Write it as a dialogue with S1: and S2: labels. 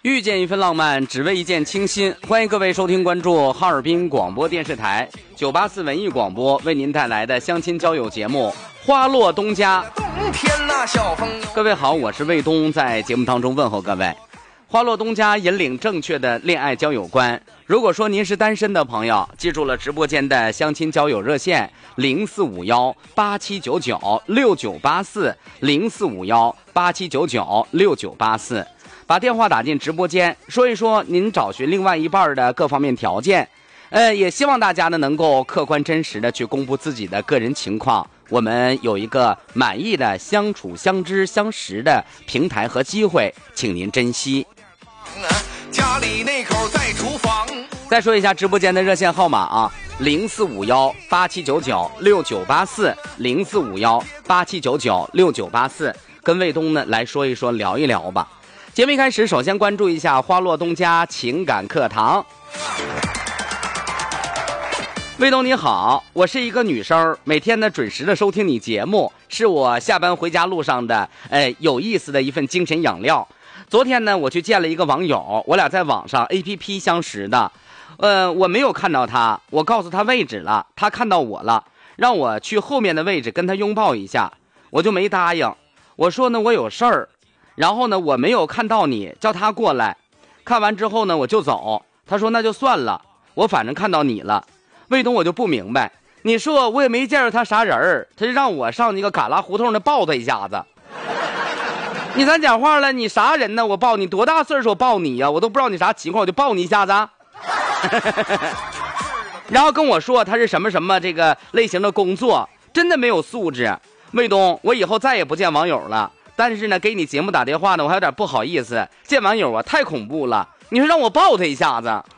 S1: 遇见一份浪漫，只为一见倾心。欢迎各位收听关注哈尔滨广播电视台984文艺广播为您带来的相亲交友节目《花落东家》。各位好，我是卫东，在节目当中问候各位。花落东家引领正确的恋爱交友观。如果说您是单身的朋友，记住了直播间的相亲交友热线045187996984，045187996984，把电话打进直播间，说一说您找寻另外一半的各方面条件。也希望大家呢能够客观真实的去公布自己的个人情况，我们有一个满意的相处相知相识的平台和机会，请您珍惜。
S2: 家里那口在厨房。
S1: 再说一下直播间的热线号码啊，045187996984，045187996984，跟卫东呢来说一说聊一聊吧。节目一开始，首先关注一下花落东家情感课堂。卫东你好，我是一个女生，每天呢准时的收听你节目，是我下班回家路上的有意思的一份精神养料。昨天呢我去见了一个网友，我俩在网上 APP 相识的。我没有看到他，我告诉他位置了，他看到我了，让我去后面的位置跟他拥抱一下，我就没答应。我说呢我有事儿，然后呢我没有看到你，叫他过来。看完之后呢我就走，他说那就算了，我反正看到你了。卫东我就不明白，你说我也没见着他啥人儿，他就让我上那个旮旯胡同的抱他一下子。你咱讲话了，你啥人呢？我抱你多大岁数我抱你呀？我都不知道你啥情况，我就抱你一下子。然后跟我说他是什么什么这个类型的工作，真的没有素质。卫东，我以后再也不见网友了，但是呢给你节目打电话呢我还有点不好意思，见网友啊太恐怖了，你说让我抱他一下子。